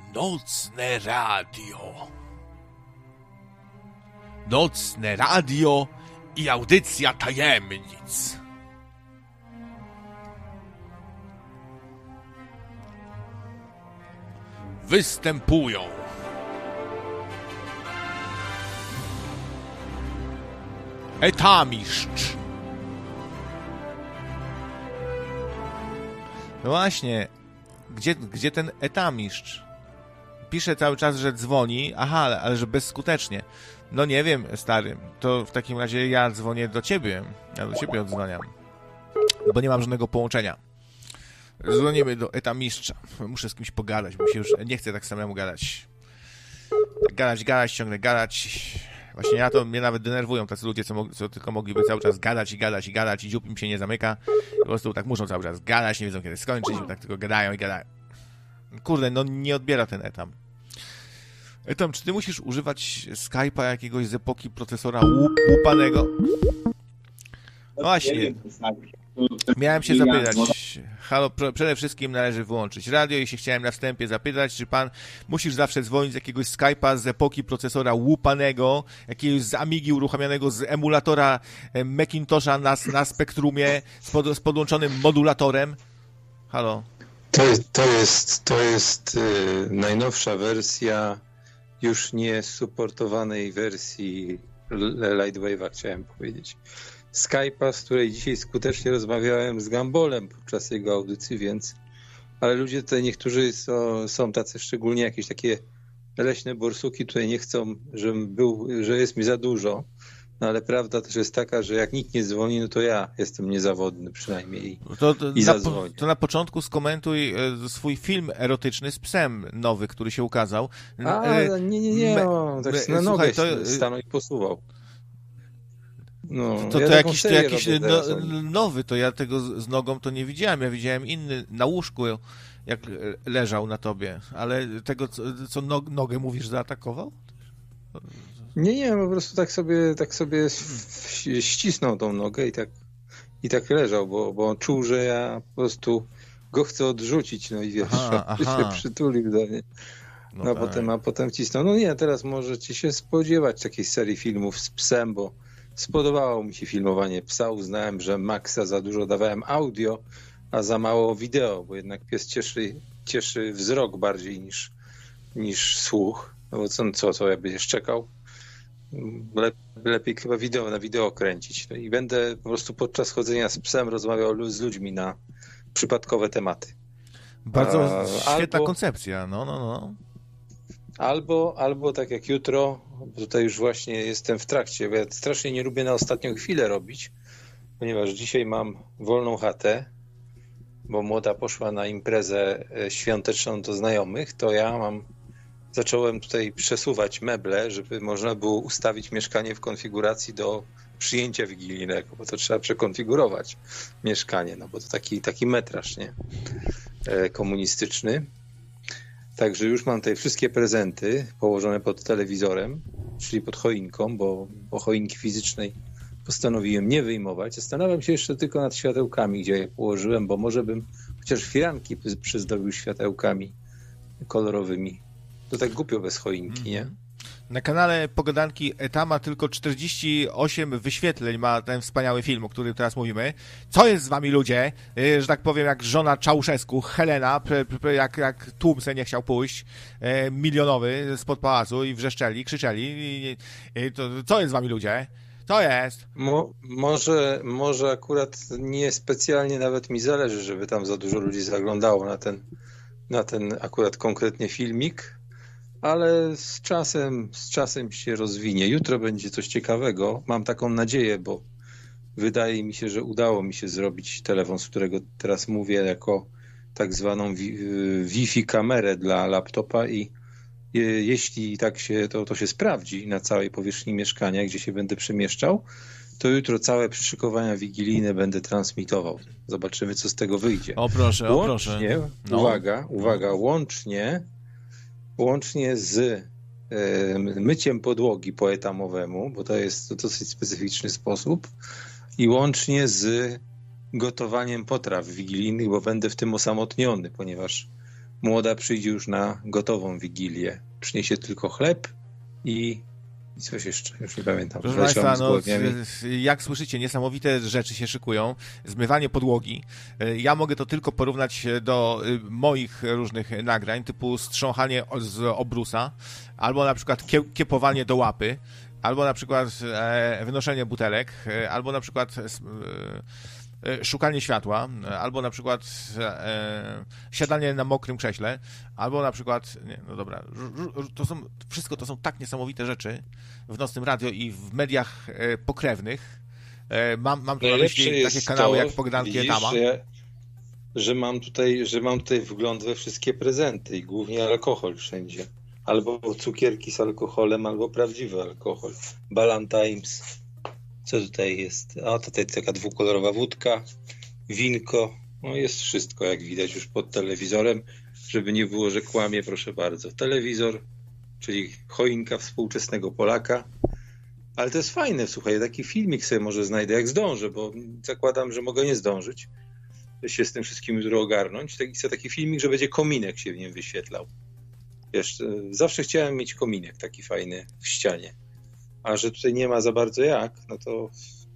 Nocne radio. Nocne radio i audycja tajemnic. Występują Etamiszcz. No właśnie, gdzie ten Etamiszcz? Pisze cały czas, że dzwoni, ale że bezskutecznie. No nie wiem, stary, to w takim razie ja dzwonię do ciebie. Ja do ciebie odzwaniam, bo nie mam żadnego połączenia. Dzwonimy do Etamiszcza. Muszę z kimś pogadać, bo się już nie chcę tak samemu gadać. Gadać, ciągle gadać. Właśnie mnie nawet denerwują tacy ludzie, co tylko mogliby cały czas gadać i dziób im się nie zamyka. Po prostu tak muszą cały czas gadać, nie wiedzą kiedy skończyć, bo tak tylko gadają. Kurde, no nie odbiera ten Etam. Etam, czy ty musisz używać Skype'a jakiegoś z epoki procesora łupanego? No właśnie. Miałem się zapytać. Halo, przede wszystkim należy wyłączyć radio i się chciałem na wstępie zapytać, czy pan musisz zawsze dzwonić z jakiegoś Skype'a z epoki procesora łupanego, jakiegoś z Amigi uruchamianego z emulatora Macintosha na Spectrumie z podłączonym modulatorem? Halo? To jest najnowsza wersja już nie supportowanej wersji Lightwave'a, chciałem powiedzieć. Skype'a, z której dzisiaj skutecznie rozmawiałem z Gambolem podczas jego audycji, ale ludzie tutaj niektórzy są tacy, szczególnie jakieś takie leśne borsuki tutaj nie chcą, że jest mi za dużo. No ale prawda też jest taka, że jak nikt nie dzwoni, no to ja jestem niezawodny przynajmniej i zadzwonię. To na początku skomentuj swój film erotyczny z psem nowy, który się ukazał. Nie, tak na nogę stanął i posuwał. No, to jakiś nowy, to ja tego z nogą to nie widziałem. Ja widziałem inny na łóżku, jak leżał na tobie, ale tego, co nogę mówisz, zaatakował? Nie, po prostu tak sobie ścisnął tą nogę i tak leżał, bo on czuł, że ja po prostu go chcę odrzucić, no i wiesz, się przytulił do mnie. A potem wcisnął. No nie, teraz możecie się spodziewać takiej serii filmów z psem, bo spodobało mi się filmowanie psa. Uznałem, że maksa za dużo dawałem audio, a za mało wideo, bo jednak pies cieszy wzrok bardziej niż słuch. No bo co ja będziesz czekał? Lepiej chyba na wideo kręcić. No i będę po prostu podczas chodzenia z psem rozmawiał z ludźmi na przypadkowe tematy. Bardzo świetna koncepcja. No. Albo tak jak jutro, tutaj już właśnie jestem w trakcie, bo ja strasznie nie lubię na ostatnią chwilę robić, ponieważ dzisiaj mam wolną chatę, bo młoda poszła na imprezę świąteczną do znajomych, to zacząłem tutaj przesuwać meble, żeby można było ustawić mieszkanie w konfiguracji do przyjęcia wigilijnego, bo to trzeba przekonfigurować mieszkanie, no bo to taki metraż, nie? Komunistyczny. Także już mam tutaj wszystkie prezenty położone pod telewizorem, czyli pod choinką, bo choinki fizycznej postanowiłem nie wyjmować. Zastanawiam się jeszcze tylko nad światełkami, gdzie je położyłem, bo może bym chociaż firanki przyzdobił światełkami kolorowymi. To tak głupio bez choinki, nie? Na kanale Pogadanki Etama tylko 48 wyświetleń ma ten wspaniały film, o którym teraz mówimy. Co jest z wami, ludzie? Że tak powiem, jak żona Czałszewsku, Helena, jak tłum se nie chciał pójść, milionowy spod pałacu i wrzeszczeli, krzyczeli. Co jest z wami, ludzie? Co jest? Może akurat nie specjalnie nawet mi zależy, żeby tam za dużo ludzi zaglądało na ten akurat konkretnie filmik, ale z czasem się rozwinie. Jutro będzie coś ciekawego. Mam taką nadzieję, bo wydaje mi się, że udało mi się zrobić telefon, z którego teraz mówię, jako tak zwaną Wi-Fi kamerę dla laptopa i jeśli tak to się sprawdzi na całej powierzchni mieszkania, gdzie się będę przemieszczał, to jutro całe przyszykowania wigilijne będę transmitował. Zobaczymy, co z tego wyjdzie. O proszę. No. Uwaga, łącznie z myciem podłogi po etamowemu, bo to jest dosyć specyficzny sposób, i łącznie z gotowaniem potraw wigilijnych, bo będę w tym osamotniony, ponieważ młoda przyjdzie już na gotową Wigilię. Przyniesie tylko chleb i coś jeszcze, już nie pamiętam. Proszę Państwa, jak słyszycie, niesamowite rzeczy się szykują. Zmywanie podłogi. Ja mogę to tylko porównać do moich różnych nagrań, typu strząchanie z obrusa, albo na przykład kiepowanie do łapy, albo na przykład wynoszenie butelek, albo na przykład szukanie światła, albo na przykład siadanie na mokrym krześle, albo na przykład, wszystko to są tak niesamowite rzeczy w Nocnym Radio i w mediach pokrewnych. Mam tu na myśli takie kanały jak Pogadanki Etama. Że mam tutaj wgląd we wszystkie prezenty i głównie alkohol wszędzie. Albo cukierki z alkoholem, albo prawdziwy alkohol. Ballantines. Co tutaj jest? A tutaj taka dwukolorowa wódka, winko. No jest wszystko, jak widać już pod telewizorem. Żeby nie było, że kłamie, proszę bardzo. Telewizor, czyli choinka współczesnego Polaka. Ale to jest fajne, słuchaj, taki filmik sobie może znajdę, jak zdążę, bo zakładam, że mogę nie zdążyć się z tym wszystkim jutro ogarnąć. Taki filmik, że będzie kominek się w nim wyświetlał. Wiesz, zawsze chciałem mieć kominek taki fajny w ścianie. A że tutaj nie ma za bardzo jak, no to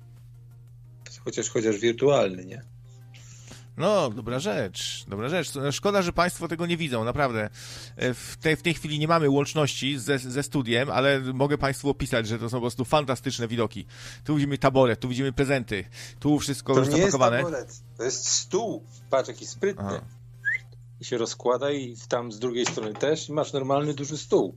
chociaż wirtualny, nie? No, dobra rzecz. Szkoda, że Państwo tego nie widzą, naprawdę. W tej chwili nie mamy łączności ze studiem, ale mogę Państwu opisać, że to są po prostu fantastyczne widoki. Tu widzimy taboret, tu widzimy prezenty, tu wszystko już zapakowane. To nie jest taboret, to jest stół. Patrz, jaki sprytny. Aha. I się rozkłada i tam z drugiej strony też i masz normalny, duży stół.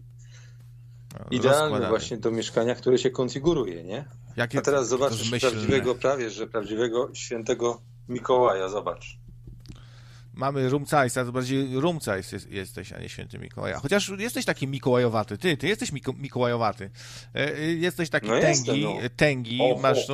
Idealny właśnie do mieszkania, które się konfiguruje, nie? A teraz zobaczysz prawdziwego świętego Mikołaja, zobacz. Mamy rumcajsa, to bardziej rumcajs jesteś, a nie święty Mikołaja. Chociaż jesteś taki mikołajowaty, ty jesteś mikołajowaty. Jesteś taki tęgi, masz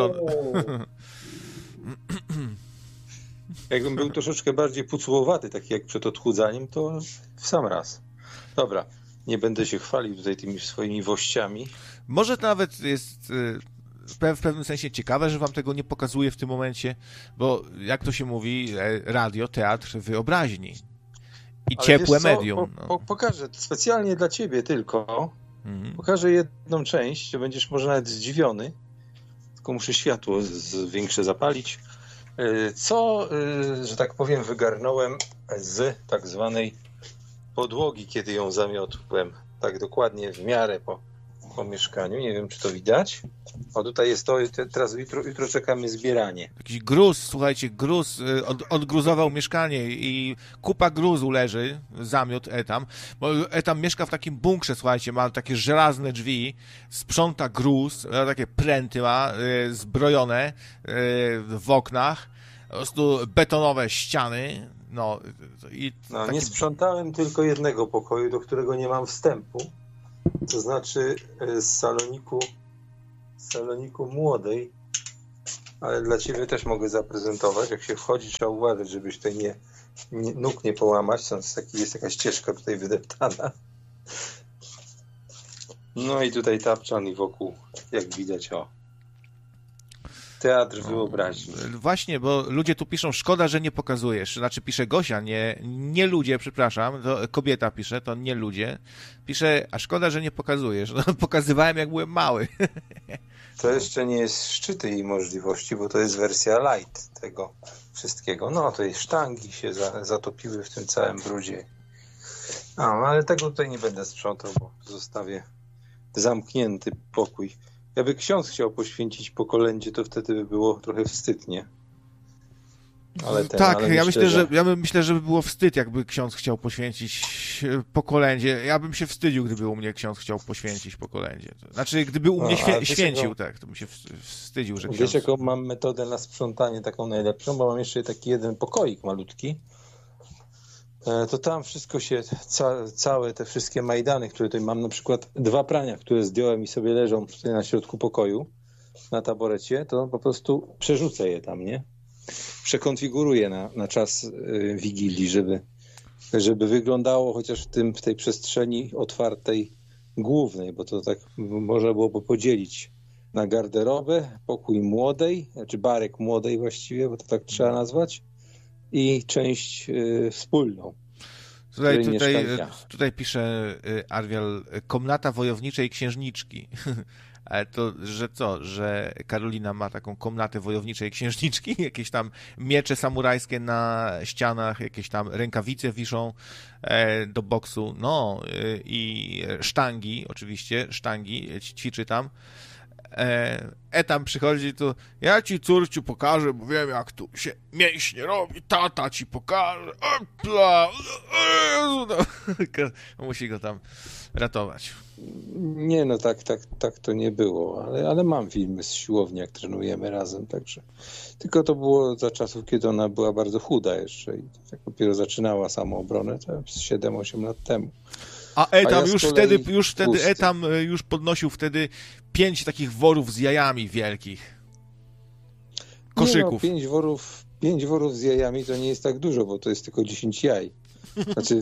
Jakbym był troszeczkę bardziej pucułowaty, taki jak przed odchudzaniem, to w sam raz. Dobra, nie będę się chwalił tutaj tymi swoimi wościami. Może to nawet jest w pewnym sensie ciekawe, że wam tego nie pokazuję w tym momencie, bo jak to się mówi, radio, teatr wyobraźni. I ale ciepłe medium. Pokażę specjalnie dla ciebie tylko. Pokażę jedną część, to będziesz może nawet zdziwiony. Tylko muszę światło większe zapalić. Co, że tak powiem, wygarnąłem z tak zwanej podłogi, kiedy ją zamiotłem. Tak dokładnie w miarę po mieszkaniu. Nie wiem, czy to widać. O, tutaj jest to, teraz jutro czekamy zbieranie. Jakiś gruz, słuchajcie, odgruzował mieszkanie i kupa gruzu leży, zamiot Etam, bo Etam mieszka w takim bunkrze, słuchajcie, ma takie żelazne drzwi, sprząta gruz, takie pręty ma, zbrojone w oknach, po prostu betonowe ściany, nie sprzątałem tylko jednego pokoju, do którego nie mam wstępu, to znaczy z saloniku młodej, ale dla ciebie też mogę zaprezentować. Jak się wchodzi, trzeba uważać, żebyś tutaj nóg nie połamać, jest taka ścieżka tutaj wydeptana. No i tutaj tapczan i wokół, jak widać, teatr wyobraźni. Właśnie, bo ludzie tu piszą, szkoda, że nie pokazujesz. Znaczy pisze Gosia, nie ludzie, przepraszam, to kobieta pisze, to nie ludzie. Pisze, a szkoda, że nie pokazujesz. No, pokazywałem, jak byłem mały. To jeszcze nie jest szczyt jej możliwości, bo to jest wersja light tego wszystkiego. No, to jest sztangi się zatopiły w tym całym brudzie. Ale tego tutaj nie będę sprzątał, bo zostawię zamknięty pokój. Jakby ksiądz chciał poświęcić po kolędzie, to wtedy by było trochę wstydnie. Ja myślę, że by było wstyd, jakby ksiądz chciał poświęcić po kolędzie. Ja bym się wstydził, gdyby u mnie ksiądz chciał poświęcić po kolędzie. Znaczy, gdyby u mnie święcił, tak, to bym się wstydził, że ksiądz... Wiesz, jaką mam metodę na sprzątanie taką najlepszą, bo mam jeszcze taki jeden pokoik malutki. To tam wszystko się, całe te wszystkie majdany, które tutaj mam, na przykład 2 prania, które zdjąłem i sobie leżą tutaj na środku pokoju, na taborecie, to po prostu przerzucę je tam, nie? Przekonfiguruję na czas Wigilii, żeby wyglądało chociaż w tej przestrzeni otwartej głównej, bo to tak można było podzielić na garderobę, pokój młodej, znaczy barek młodej właściwie, bo to tak trzeba nazwać, i część wspólną. Tutaj pisze Arwial, komnata wojowniczej księżniczki. Ale to, że co? Że Karolina ma taką komnatę wojowniczej księżniczki? Jakieś tam miecze samurajskie na ścianach, jakieś tam rękawice wiszą do boksu, no i sztangi, oczywiście, sztangi, ćwiczy tam. Tam przychodzi, to ja ci, córciu, pokażę, bo wiem, jak tu się mięśnie robi, tata ci pokaże, opla, musi go tam ratować. Nie, no tak to nie było, ale mam filmy z siłowni, jak trenujemy razem, także. Tylko to było za czasów, kiedy ona była bardzo chuda jeszcze i tak dopiero zaczynała samoobronę, to 7-8 lat temu. A Etam już podnosił wtedy 5 takich worów z jajami wielkich. Koszyków. Nie no, 5 worów z jajami to nie jest tak dużo, bo to jest tylko 10 jaj. Znaczy,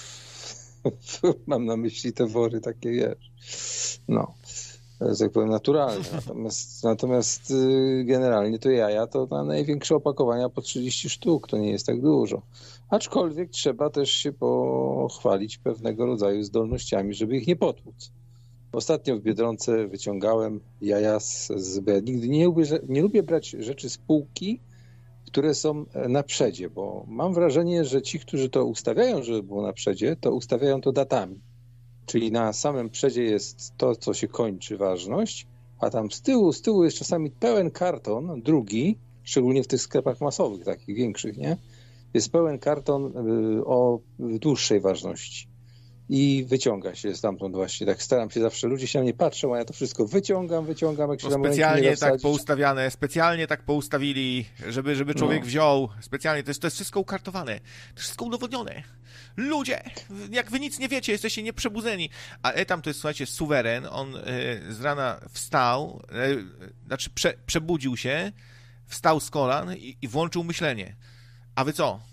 mam na myśli te wory takie, wiesz, no, tak powiem, naturalne. Natomiast generalnie to jaja to na największe opakowania po 30 sztuk, to nie jest tak dużo. Aczkolwiek trzeba też się pochwalić pewnego rodzaju zdolnościami, żeby ich nie potłuc. Ostatnio w Biedronce wyciągałem jaja ja nigdy nie lubię brać rzeczy z półki, które są na przedzie, bo mam wrażenie, że ci, którzy to ustawiają, żeby było na przedzie, to ustawiają to datami. Czyli na samym przedzie jest to, co się kończy ważność, a tam z tyłu jest czasami pełen karton, drugi, szczególnie w tych sklepach masowych, takich większych, nie? Jest pełen karton o dłuższej ważności. I wyciąga się stamtąd właśnie. Tak staram się zawsze, ludzie się na mnie patrzą, a ja to wszystko wyciągam, jak się tam specjalnie tak poustawiane, specjalnie tak poustawili, żeby człowiek wziął, specjalnie, to jest wszystko ukartowane, to jest wszystko udowodnione. Ludzie, jak wy nic nie wiecie, jesteście nieprzebudzeni. A Etam to jest, słuchajcie, suweren, on z rana wstał, przebudził się, wstał z kolan i włączył myślenie. A wy co?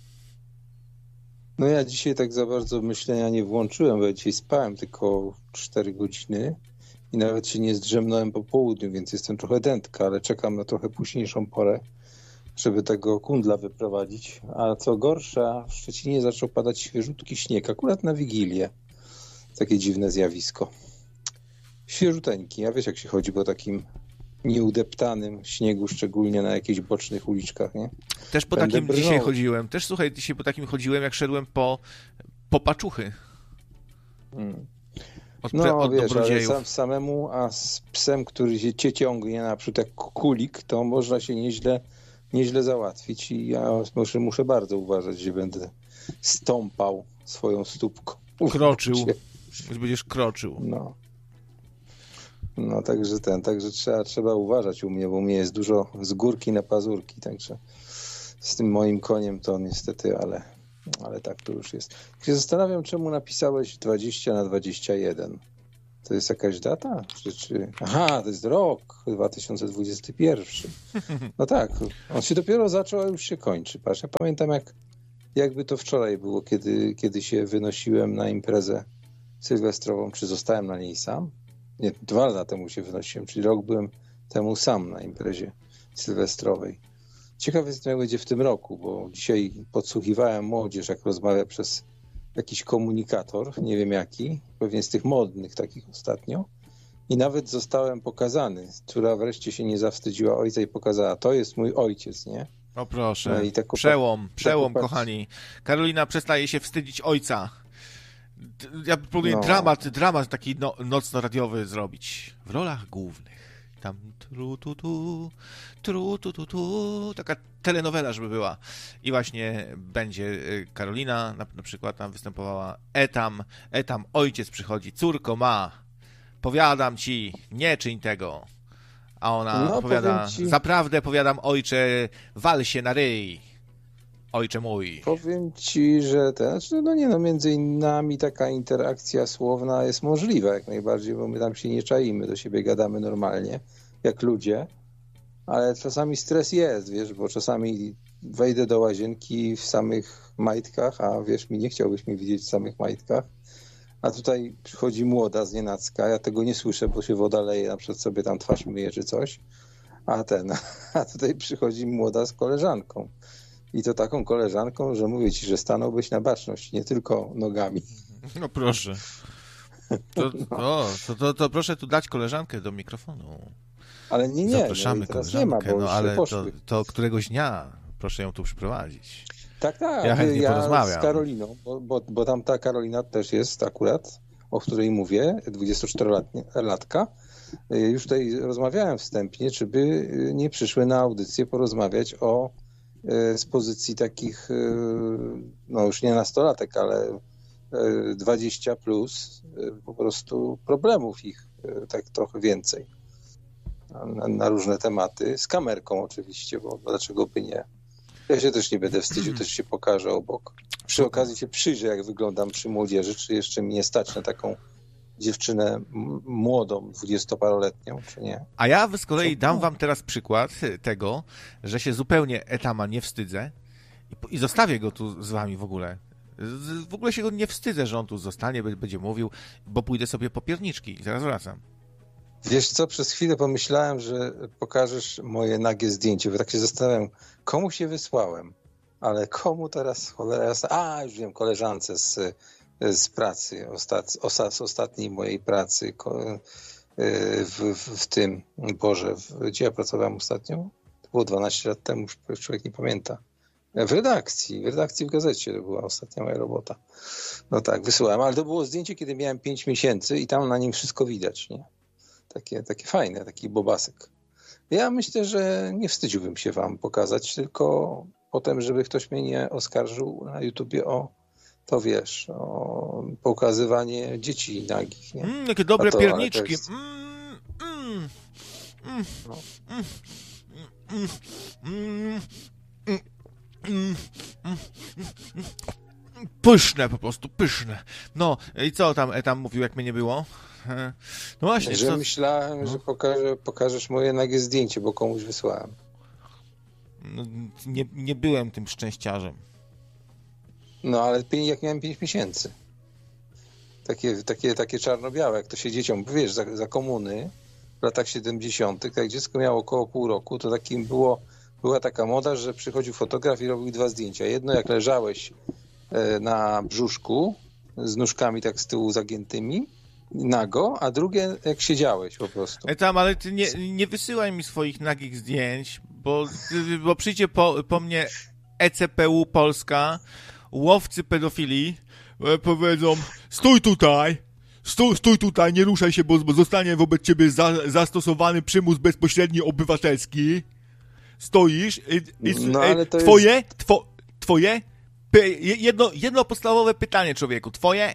No ja dzisiaj tak za bardzo myślenia nie włączyłem, bo ja dzisiaj spałem tylko 4 godziny i nawet się nie zdrzemnąłem po południu, więc jestem trochę dętka, ale czekam na trochę późniejszą porę, żeby tego kundla wyprowadzić. A co gorsza, w Szczecinie zaczął padać świeżutki śnieg, akurat na Wigilię. Takie dziwne zjawisko. Świeżuteńki, a wiesz jak się chodzi po takim nieudeptanym śniegu, szczególnie na jakichś bocznych uliczkach, nie? Też po takim brnął. Dzisiaj chodziłem. Też, słuchaj, dzisiaj po takim chodziłem, jak szedłem po paczuchy. Od wiesz, ale samemu, a z psem, który cię ciągnie naprzód jak kulik, to można się nieźle załatwić i ja muszę bardzo uważać, że będę stąpał swoją stópką. Kroczył. Będziesz kroczył. No także trzeba uważać u mnie, bo u mnie jest dużo z górki na pazurki, także z tym moim koniem to niestety, ale tak to już jest. Się zastanawiam, czemu napisałeś 20/21. To jest jakaś data? Aha, to jest rok 2021. No tak, on się dopiero zaczął, a już się kończy. Patrz, ja pamiętam jakby to wczoraj było, kiedy się wynosiłem na imprezę sylwestrową, czy zostałem na niej sam. Nie, 2 lata temu się wynosiłem, czyli rok byłem temu sam na imprezie sylwestrowej. Ciekawe jestem, jak będzie w tym roku, bo dzisiaj podsłuchiwałem młodzież, jak rozmawia przez jakiś komunikator, nie wiem jaki, pewnie z tych modnych takich ostatnio. I nawet zostałem pokazany, która wreszcie się nie zawstydziła ojca i pokazała, to jest mój ojciec, nie? O proszę, no i przełom, kochani. Karolina przestaje się wstydzić ojca. Ja próbuję dramat taki nocno-radiowy zrobić. W rolach głównych. Tam taka telenowela, żeby była. I właśnie będzie Karolina, na przykład tam występowała Etam, ojciec przychodzi, córko ma, powiadam ci, nie czyń tego. A ona powiada, zaprawdę powiadam, ojcze, wal się na ryj. Ojcze mój. Powiem ci, że między nami taka interakcja słowna jest możliwa jak najbardziej, bo my tam się nie czaimy, do siebie gadamy normalnie, jak ludzie, ale czasami stres jest, wiesz, bo czasami wejdę do łazienki w samych majtkach, a wiesz, nie chciałbyś mnie widzieć w samych majtkach, a tutaj przychodzi młoda znienacka, ja tego nie słyszę, bo się woda leje, na przykład sobie tam twarz myje czy coś, a tutaj przychodzi młoda z koleżanką. I to taką koleżanką, że mówię ci, że stanąłbyś na baczność, nie tylko nogami. No proszę. To proszę tu dać koleżankę do mikrofonu. Ale nie, Zapraszamy teraz nie ma, koleżankę, bo ale poszły. to któregoś dnia proszę ją tu przyprowadzić. Tak, Ja chętnie porozmawiam. Z Karoliną, bo tam ta Karolina też jest akurat, o której mówię, 24-latka. Już tutaj rozmawiałem wstępnie, czy by nie przyszły na audycję porozmawiać z pozycji takich, no już nie nastolatek, ale 20 plus, po prostu problemów ich tak trochę więcej na różne tematy, z kamerką oczywiście, bo dlaczego by nie. Ja się też nie będę wstydził, też się pokażę obok. Przy okazji się przyjrzę, jak wyglądam przy młodzieży, czy jeszcze mnie stać na taką dziewczynę młodą, 20-paroletnią, czy nie. A ja z kolei dam wam teraz przykład tego, że się zupełnie Etama nie wstydzę i zostawię go tu z wami w ogóle. W ogóle się go nie wstydzę, że on tu zostanie, będzie mówił, bo pójdę sobie po pierniczki i zaraz wracam. Wiesz co, przez chwilę pomyślałem, że pokażesz moje nagie zdjęcie, bo tak się zastanawiam, komu się wysłałem, ale komu teraz cholera... już wiem, koleżance z pracy, z ostatniej mojej pracy w tym, gdzie ja pracowałem ostatnio? To było 12 lat temu, już człowiek nie pamięta. W redakcji w gazecie to była ostatnia moja robota. No tak, wysyłałem, ale to było zdjęcie, kiedy miałem 5 miesięcy i tam na nim wszystko widać, nie? Takie fajne, taki bobasek. Ja myślę, że nie wstydziłbym się wam pokazać, tylko potem, żeby ktoś mnie nie oskarżył na YouTubie o pokazywanie dzieci nagich. Nie? Jakie dobre pierniczki. Jest... Pyszne, po prostu pyszne. No i co tam mówił, jak mnie nie było? No właśnie. Że myślałem, że pokażesz moje nagie zdjęcie, bo komuś wysłałem. No, nie byłem tym szczęściarzem. No ale jak miałem 5 miesięcy. Takie czarno-białe, jak to się dzieciom, wiesz, za komuny w latach 70., jak dziecko miało około pół roku, to była taka moda, że przychodził fotograf i robił 2 zdjęcia. Jedno, jak leżałeś na brzuszku z nóżkami tak z tyłu zagiętymi, nago, a drugie, jak siedziałeś po prostu. Ale ty nie wysyłaj mi swoich nagich zdjęć, bo przyjdzie po mnie ECPU Polska, łowcy pedofilii, powiedzą, stój tutaj, nie ruszaj się, bo zostanie wobec ciebie zastosowany przymus bezpośredni obywatelski. Stoisz i no, ale to twoje jedno podstawowe pytanie, człowieku, twoje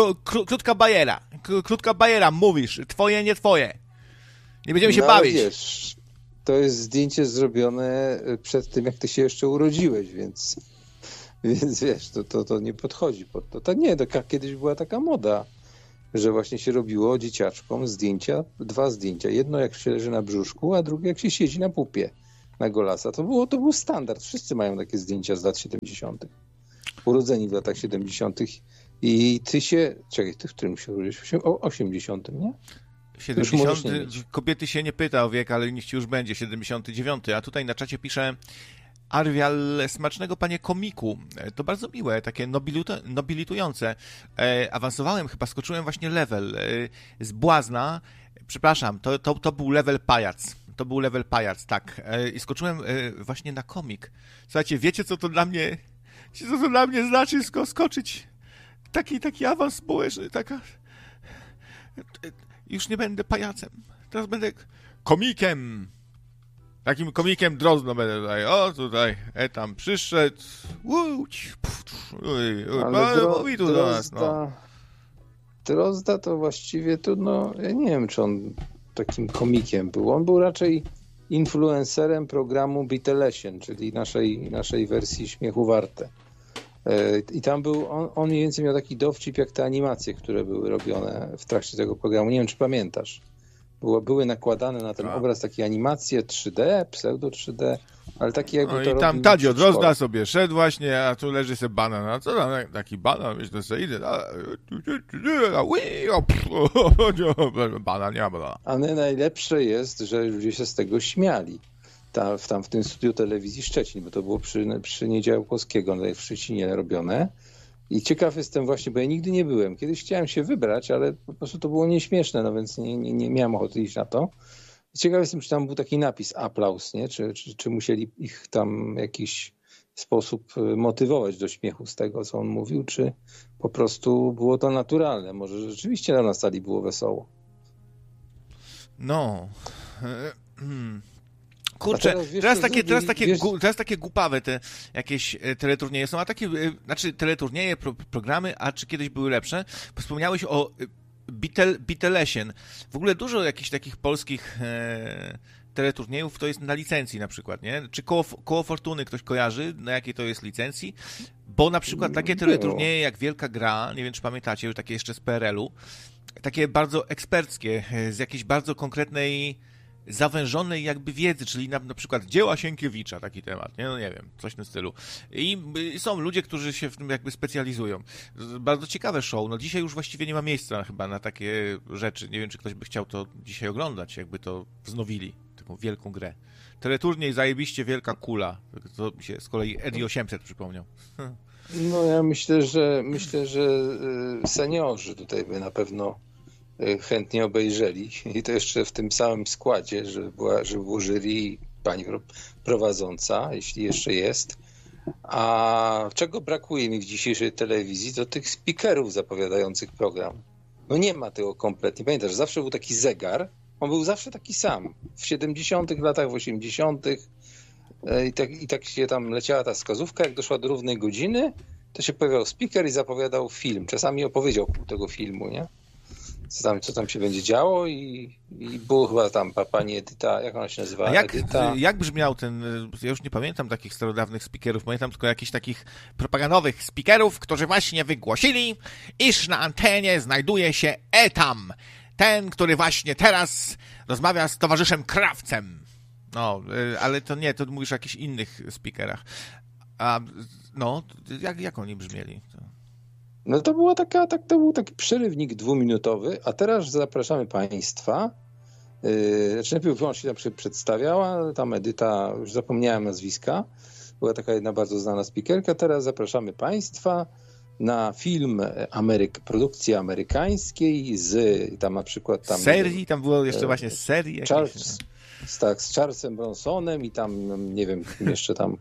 krótka bajera, mówisz, twoje, nie twoje. Nie będziemy się bawić. Wiesz, to jest zdjęcie zrobione przed tym, jak ty się jeszcze urodziłeś, więc wiesz, to nie podchodzi pod to. Kiedyś była taka moda, że właśnie się robiło dzieciaczkom zdjęcia, 2 zdjęcia. Jedno, jak się leży na brzuszku, a drugie, jak się siedzi na pupie na golasa. To był standard. Wszyscy mają takie zdjęcia z lat 70. Urodzeni w latach 70. I ty w którym się urodziłeś? 80, nie? 70. Kobiety się nie pyta o wiek, ale niech ci już będzie 79. A tutaj na czacie pisze Arwial, smacznego panie komiku. To bardzo miłe, takie nobilitujące. Awansowałem, chyba skoczyłem właśnie level z błazna. Przepraszam, to był level pajac. To był level pajac, tak. I skoczyłem właśnie na komik. Słuchajcie, wiecie, co to dla mnie znaczy skoczyć? Taki awans społeczny, już nie będę pajacem. Teraz będę komikiem. Takim komikiem Drozdno będę tutaj. O, tutaj, tam przyszedł. Mówi tu do nas, no. Drozda to właściwie ja nie wiem, czy on takim komikiem był. On był raczej influencerem programu Beatlesien, czyli naszej wersji Śmiechu Warte. I tam on mniej więcej miał taki dowcip, jak te animacje, które były robione w trakcie tego programu. Nie wiem, czy pamiętasz. Były nakładane na ten obraz takie animacje 3D, pseudo 3D, ale takie jakby to i tam Tadzio Drozda sobie szedł właśnie, a tu leży sobie banan. A co tam taki banan? Myślę sobie, idę. Banan, nie ma banana. Ale najlepsze jest, że ludzie się z tego śmiali. tam w tym studiu telewizji Szczecin, bo to było przy Niedziałkowskiego w Szczecinie robione. I ciekaw jestem właśnie, bo ja nigdy nie byłem. Kiedyś chciałem się wybrać, ale po prostu to było nieśmieszne, no więc nie miałem ochoty iść na to. Ciekaw jestem, czy tam był taki napis aplauz, nie? Czy musieli ich tam w jakiś sposób motywować do śmiechu z tego, co on mówił, czy po prostu było to naturalne. Może rzeczywiście na sali było wesoło. No. Kurczę, teraz takie głupawe te jakieś teleturnieje są, a takie, znaczy teleturnieje, programy, a czy kiedyś były lepsze? Wspomniałeś o Beatlesien. W ogóle dużo jakichś takich polskich teleturniejów to jest na licencji na przykład, nie? Czy koło Fortuny ktoś kojarzy, na jakiej to jest licencji? Bo na przykład takie teleturnieje jak Wielka Gra, nie wiem czy pamiętacie, już takie jeszcze z PRL-u, takie bardzo eksperckie, z jakiejś bardzo konkretnej zawężonej jakby wiedzy, czyli na przykład dzieła Sienkiewicza, taki temat, nie? No nie wiem, coś w tym stylu. I są ludzie, którzy się w tym jakby specjalizują. Bardzo ciekawe show. No dzisiaj już właściwie nie ma miejsca chyba na takie rzeczy. Nie wiem, czy ktoś by chciał to dzisiaj oglądać, jakby to wznowili, taką wielką grę. Teleturniej zajebiście Wielka Kula. To mi się z kolei Eddie 800 przypomniał. No ja myślę, że seniorzy tutaj by na pewno chętnie obejrzeli i to jeszcze w tym samym składzie, żeby było jury i pani prowadząca, jeśli jeszcze jest. A czego brakuje mi w dzisiejszej telewizji, to tych speakerów zapowiadających program. No nie ma tego kompletnie. Pamiętasz, zawsze był taki zegar, on był zawsze taki sam. W 70 latach, w 80 i tak się tam leciała ta wskazówka, jak doszła do równej godziny, to się pojawiał speaker i zapowiadał film. Czasami opowiedział pół tego filmu, nie? Co tam się będzie działo i było chyba tam pani Edyta, jak ona się nazywa? Jak brzmiał ten, ja już nie pamiętam takich starodawnych speakerów, pamiętam tylko jakichś takich propagandowych speakerów, którzy właśnie wygłosili, iż na antenie znajduje się Etam, ten, który właśnie teraz rozmawia z towarzyszem Krawcem. No, ale to nie, to mówisz o jakichś innych speakerach. A no, jak oni brzmieli? No to był taki przerywnik 2-minutowy, a teraz zapraszamy Państwa. Znaczy najpierw on się tam przedstawiała, tam Edyta, już zapomniałem nazwiska, była taka jedna bardzo znana speakerka. Teraz zapraszamy Państwa na film produkcji amerykańskiej tam na przykład... Serii? Tam było jeszcze właśnie serii jakieś. Tak, z Charlesem Bronsonem i tam, nie wiem, jeszcze tam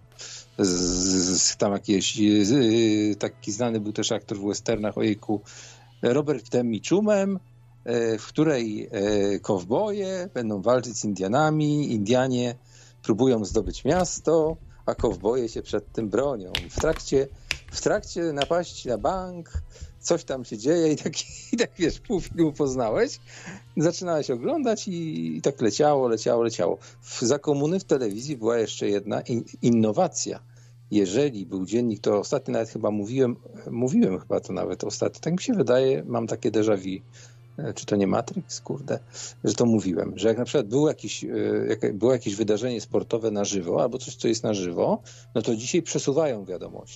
tam jakiś taki znany był też aktor w westernach, ojejku, Robertem Mitchumem, w której kowboje będą walczyć z Indianami, Indianie próbują zdobyć miasto, a kowboje się przed tym bronią. W trakcie napaści na bank coś tam się dzieje i tak wiesz, pół filmu poznałeś, zaczynałeś oglądać i tak leciało. Za komuny w telewizji była jeszcze jedna innowacja. Jeżeli był dziennik, to ostatnio nawet chyba mówiłem chyba to nawet ostatnio, tak mi się wydaje, mam takie déjà vu, czy to nie Matrix, kurde, że to mówiłem, że jak na przykład było jakieś wydarzenie sportowe na żywo, albo coś, co jest na żywo, no to dzisiaj przesuwają wiadomości.